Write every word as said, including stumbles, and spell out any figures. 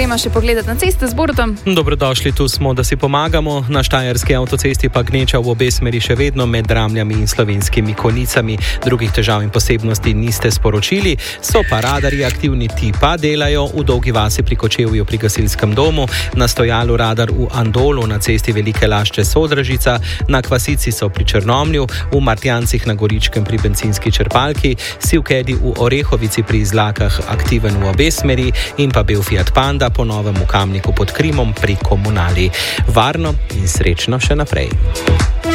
gremo še pogledati na ceste z Borutom. Dobrodošli, tu smo, da si pomagamo. Na štajerski avtocesti pa gneča v obe smeri še vedno med Dramljami in Slovenskimi Konjicami. Drugih težav in posebnosti niste sporočili, so pa radarji aktivni, ti pa delajo v Dolgi vasi pri Kočevju pri gasilskem domu, na stojalu radar v Andolu, na cesti Velike Lašče Sodražica, na Kvasici so pri Črnomlju, v Martjancih na Goričkem pri bencinski črpalki, Sivkedi v Orehovici pri Izlakah aktiven v obe smeri in pa bil Fiat Panda po novem v Kamniku pod Krimom pri Komunali. Varno in srečno še naprej.